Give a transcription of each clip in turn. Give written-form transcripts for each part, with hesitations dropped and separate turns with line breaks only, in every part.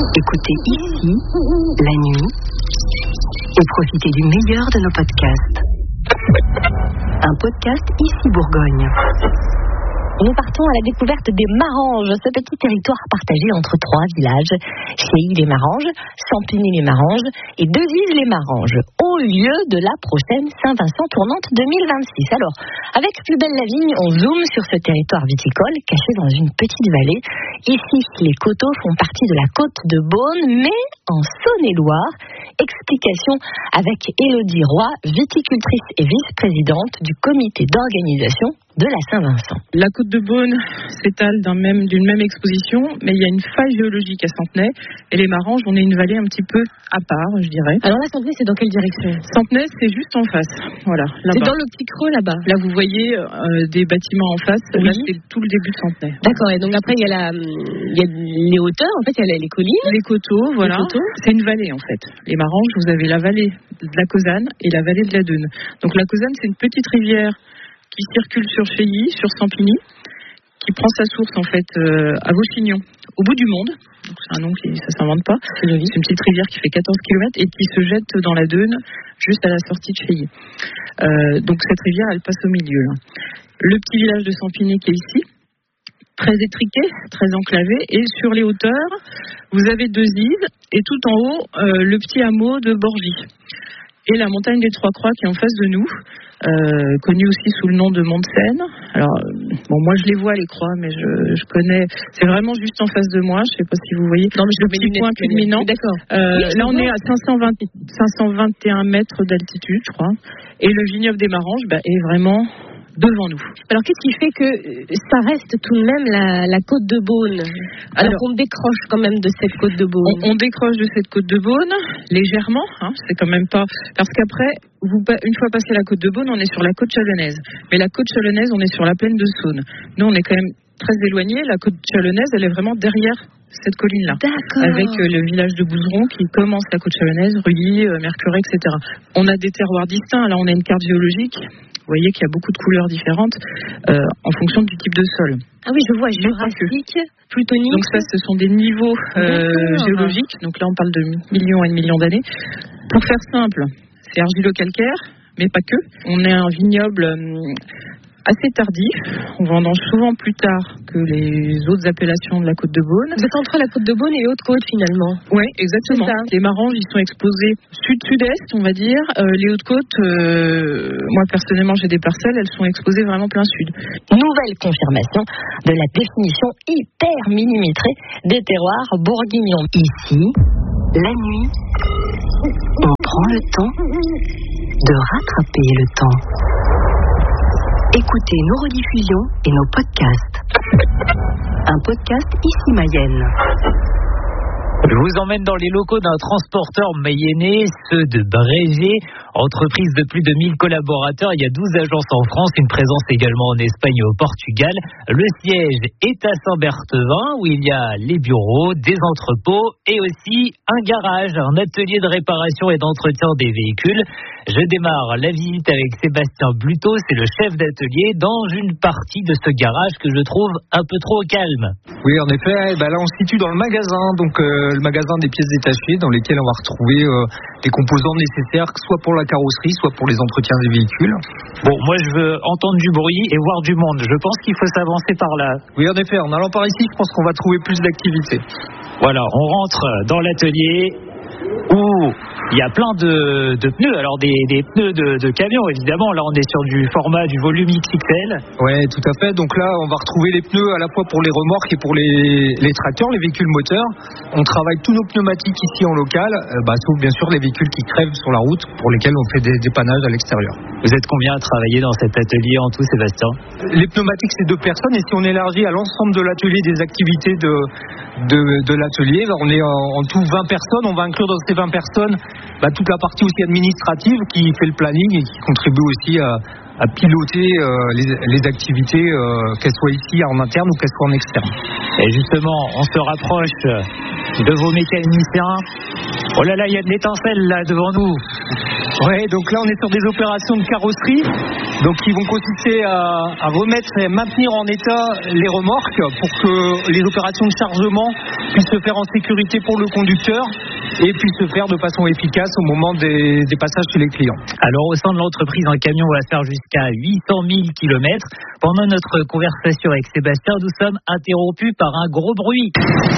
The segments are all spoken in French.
Écoutez ici, la nuit, et profitez du meilleur de nos podcasts. Un podcast ici Bourgogne.
Nous partons à la découverte des Maranges, ce petit territoire partagé entre 3 villages, Chéilly-les-Maranges, Sampigny-les-Maranges et Devise-les-Maranges, au lieu de la prochaine Saint-Vincent tournante 2026. Alors, avec Plus belle la vigne, on zoome sur ce territoire viticole caché dans une petite vallée. Ici, les coteaux font partie de la côte de Beaune, mais en Saône-et-Loire. Explication avec Élodie Roy, viticultrice et vice-présidente du comité d'organisation de la Saint-Vincent.
La côte de Beaune s'étale d'une même exposition, mais il y a une faille géologique à Centenay. Et les Maranges, on est une vallée un petit peu à part, je dirais.
Alors là, Centenay, c'est dans quelle direction ?
Centenay, c'est juste en face. Voilà, là-bas.
C'est dans le petit creux, là-bas.
Là, vous voyez des bâtiments en face.
Oui.
Là, c'est tout le début de Centenay.
D'accord, et donc après, il y a les hauteurs, en fait, il y a les collines.
Les coteaux, voilà. Les coteaux. C'est une vallée, en fait. Les Maranges, vous avez la vallée de la Causanne et la vallée de la Deûne. Donc la Causanne, c'est une petite rivière qui circule sur Chéilly, sur Sampigny, qui prend sa source en fait à Vauchignon, au bout du monde. Donc, c'est un nom qui ça s'invente pas. C'est une petite rivière qui fait 14 km et qui se jette dans la Deûne, juste à la sortie de Chéilly. Donc cette rivière, elle passe au milieu. Là. Le petit village de Sampigny qui est ici, très étriqué, très enclavé, et sur les hauteurs, vous avez Devise, et tout en haut, le petit hameau de Borgy. Et la montagne des Trois Croix qui est en face de nous, connue aussi sous le nom de Mont-de-Seine. Alors, moi je les vois les croix, mais je connais. C'est vraiment juste en face de moi. Je ne sais pas si vous voyez. Non, mais je le petit point culminant.
D'accord.
Là, on est à 521 mètres d'altitude, je crois. Et le vignoble des Maranges est vraiment devant nous.
Alors, qu'est-ce qui fait que ça reste tout de même la côte de Beaune ? Alors qu'on décroche quand même de cette côte de Beaune.
On décroche de cette côte de Beaune, légèrement. C'est quand même pas... Parce qu'après, une fois passé la côte de Beaune, on est sur la côte chalonnaise. Mais la côte chalonnaise, on est sur la plaine de Saône. Nous, on est quand même très éloigné. La côte chalonnaise, elle est vraiment derrière cette colline-là.
D'accord.
Avec le village de Bouzeron qui commence la côte chalonnaise, Rully, Mercurey, etc. On a des terroirs distincts. Là, on a une carte géologique. Vous voyez qu'il y a beaucoup de couleurs différentes en fonction du type de sol.
Ah oui, je vois, jurassique, plutonique.
Donc ça, ce sont des niveaux géologiques. Donc là, on parle de millions et de millions d'années. Pour faire simple, c'est argilo-calcaire, mais pas que. On est un vignoble assez tardif. On vendange souvent plus tard que les autres appellations de la côte de Beaune.
Vous êtes entre la côte de Beaune et Haute-Côte finalement.
Oui, exactement. Les Maranges, ils sont exposés sud-sud-est, on va dire. Les Hautes-Côtes, moi personnellement, j'ai des parcelles, elles sont exposées vraiment plein sud.
Nouvelle confirmation de la définition hyper millimétrée des terroirs bourguignons.
Ici, la nuit, on prend le temps de rattraper le temps. Écoutez nos rediffusions et nos podcasts. Un podcast ici Mayenne.
Je vous emmène dans les locaux d'un transporteur mayennais, ceux de Bréger, entreprise de plus de 1000 collaborateurs. Il y a 12 agences en France, une présence également en Espagne et au Portugal. Le siège est à Saint-Berthevin, où il y a les bureaux, des entrepôts et aussi un garage, un atelier de réparation et d'entretien des véhicules. Je démarre la visite avec Sébastien Bluteau, c'est le chef d'atelier, dans une partie de ce garage que je trouve un peu trop calme.
Oui, en effet, là on se situe dans le magasin, donc le magasin des pièces détachées, dans lesquelles on va retrouver des composants nécessaires, soit pour la carrosserie, soit pour les entretiens des véhicules.
Bon, moi je veux entendre du bruit et voir du monde. Je pense qu'il faut s'avancer par là.
Oui, en effet, en allant par ici, je pense qu'on va trouver plus d'activité.
Voilà, on rentre dans l'atelier où il y a plein de pneus, alors des pneus de camion évidemment. Là on est sur du format, du volume XXL.
Oui, tout à fait. Donc là on va retrouver les pneus à la fois pour les remorques et pour les tracteurs, les véhicules moteurs. On travaille tous nos pneumatiques ici en local, sauf bien sûr les véhicules qui crèvent sur la route, pour lesquels on fait des dépannages à l'extérieur.
Vous êtes combien à travailler dans cet atelier en tout, Sébastien ?
Les pneumatiques, c'est 2 personnes, et si on élargit à l'ensemble de l'atelier des activités de l'atelier, on est en tout 20 personnes. On va inclure dans ces 20 personnes toute la partie aussi administrative qui fait le planning et qui contribue aussi à piloter les activités, qu'elles soient ici en interne ou qu'elles soient en externe.
Et justement, on se rapproche de vos mécaniciens. Oh là là, il y a de l'étincelle là devant nous.
Ouais, donc là on est sur des opérations de carrosserie. Donc qui vont consister à remettre et maintenir en état les remorques pour que les opérations de chargement puissent se faire en sécurité pour le conducteur et puissent se faire de façon efficace au moment des passages chez les clients.
Alors au sein de l'entreprise, un camion va faire jusqu'à 800 000 km. Pendant notre conversation avec Sébastien, nous sommes interrompus par un gros bruit.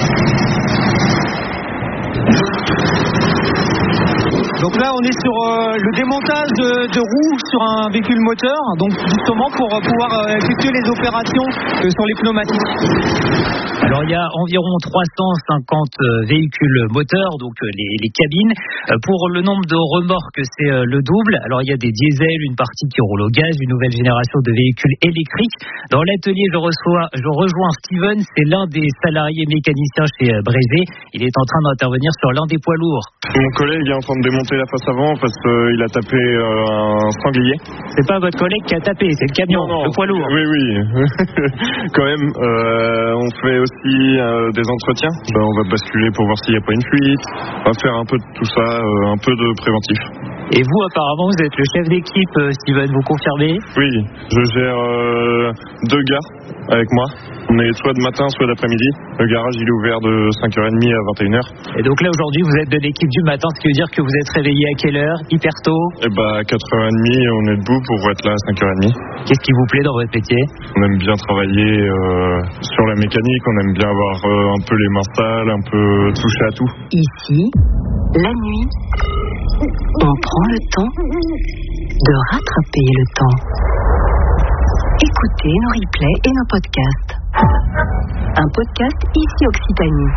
Donc là, on est sur le démontage de roues sur un véhicule moteur, donc justement pour pouvoir effectuer les opérations sur les pneumatiques.
Alors il y a environ 350 véhicules moteurs, donc les cabines. Pour le nombre de remorques, c'est le double. Alors il y a des diesels, une partie qui roule au gaz, une nouvelle génération de véhicules électriques. Dans l'atelier, je rejoins Steven, c'est l'un des salariés mécaniciens chez Brézé. Il est en train d'intervenir sur l'un des poids lourds.
Mon collègue est en train de démonter la face avant parce qu'il a tapé un sanglier.
C'est pas votre collègue qui a tapé, c'est le camion,
non.
Le poids lourd.
Oui. Quand même, on fait aussi des entretiens. On va basculer pour voir s'il n'y a pas une fuite. On va faire un peu de tout ça, un peu de préventif.
Et vous, apparemment, vous êtes le chef d'équipe, Steven, vous confirmez?
Oui, je gère 2 gars avec moi. On est soit de matin, soit d'après-midi. Le garage, il est ouvert de 5h30 à 21h.
Et donc là, aujourd'hui, vous êtes de l'équipe du matin, ce qui veut dire que vous êtes réveillé à quelle heure? Hyper tôt?
Et à 4h30, on est debout pour être là à 5h30.
Qu'est-ce qui vous plaît dans votre métier?
On aime bien travailler sur la mécanique, on aime bien avoir un peu les mains sales, un peu toucher à tout.
Ici, la nuit, on prend le temps de rattraper le temps. Écoutez nos replays et nos podcasts. Un podcast ici Occitanie.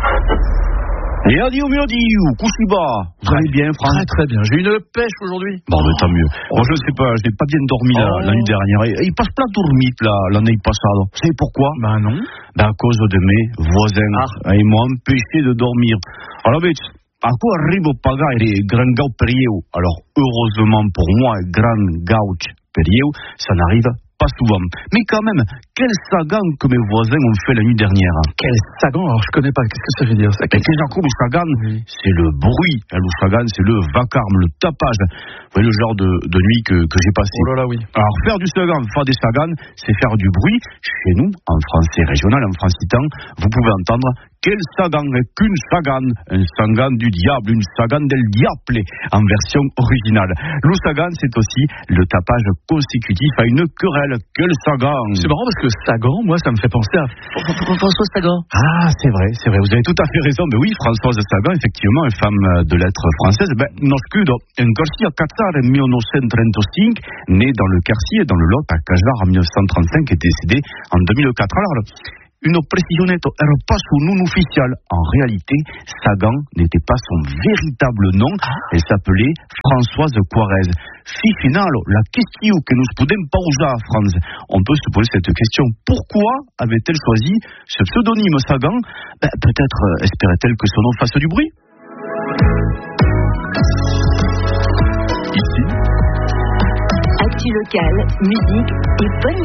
Kushiba. Vous allez bien, Franck?
Très bien. J'ai une pêche aujourd'hui.
Bon, mais tant mieux. Bon, je ne sais pas, je n'ai pas bien dormi la nuit dernière. Il passe plein de dormites l'année passée. Vous savez pourquoi?
Ben non.
À cause de mes voisins. Ils m'ont empêché de dormir. Alors, à quoi arrive au paga les grands gauch perieu? Alors, heureusement pour moi, grand gauch perieu, ça n'arrive pas souvent. Mais quand même, quel sagan que mes voisins ont fait la nuit dernière.
Quel sagan? Alors je connais pas. Qu'est-ce que ça veut dire ça?
Le sagan, c'est le bruit. Le sagan, c'est le vacarme, le tapage. Vous voyez le genre de nuit que j'ai passé.
Oh là là, oui.
Alors faire du sagan, faire des sagans, c'est faire du bruit. Chez nous, en français régional, en francitan, vous pouvez entendre quel sagan est qu'une sagan, un sagan du diable, une sagan del diable en version originale. Le sagan, c'est aussi le tapage consécutif à une querelle. Quel sagan!
C'est marrant parce que Sagan, moi, ça me fait penser à
Françoise Sagan.
Ah, c'est vrai, vous avez tout à fait raison. Mais oui, Françoise Sagan, effectivement, une femme de lettres française. Nascudo en Garcia Catar en 1935, né dans le Quercy et dans le Lot à Cajar en 1935 et décédé en 2004. Alors, une précision nette, era pas son nom officiel. En réalité, Sagan n'était pas son véritable nom. Elle s'appelait Françoise Quarez. Finalement, la question que nous podem poser à France, on peut se poser cette question. Pourquoi avait-elle choisi ce pseudonyme Sagan? Peut-être espérait-elle que son nom fasse du bruit.
Ici, actu locale, musique et bonne